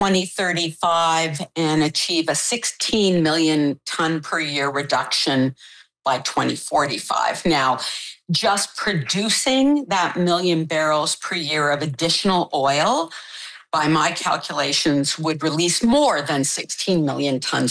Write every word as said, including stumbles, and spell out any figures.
twenty thirty-five and achieve a sixteen million ton per year reduction by twenty forty-five. Now, just producing that million barrels per year of additional oil, by my calculations, would release more than sixteen million tons